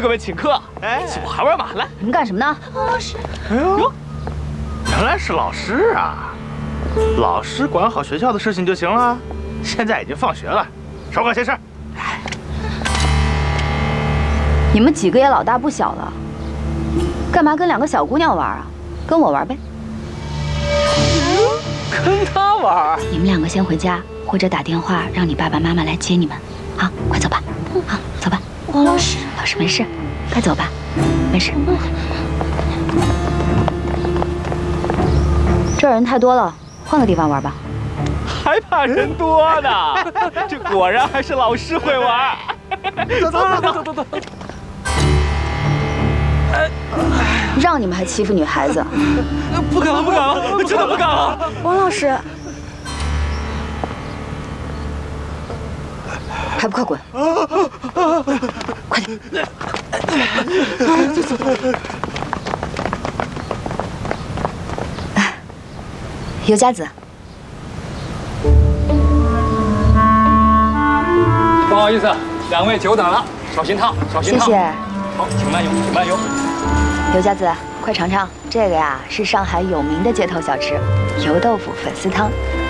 各位请客，一起玩玩嘛！来， 你们干什么呢？ 老师， 哎呦，原来是老师啊！老师管好学校的事情就行了。现在已经放学了，少管闲事。 你们几个也老大不小了，干嘛跟2个小姑娘玩啊？跟我玩呗。 跟他玩。 你们2个先回家，或者打电话让你爸爸妈妈来接你们。好，快走吧。好，走吧。 王老师， 老师没事，快走吧，没事。这儿人太多了，换个地方玩吧。 还怕人多呢？这果然还是老师会玩。走。 让你们还欺负女孩子？ 不敢了，真的不敢了。 王老师， 还不快滚！快点！尤佳子， 不好意思，2位久等了，小心烫，小心烫。 谢谢。 好，请慢用，请慢用。 尤佳子，快尝尝，这个呀是上海有名的街头小吃——油豆腐粉丝汤，